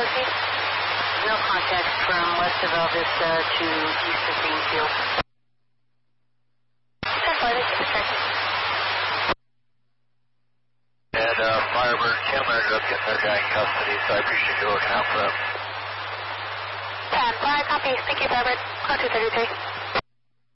DOC? No contact from west of Alvista to east of Greenfield. Translated, keep it checking. And Firebird, Kim ended up getting their guy in custody, so I appreciate you looking out for him. 10-5, copy. Thank you, Firebird. 233.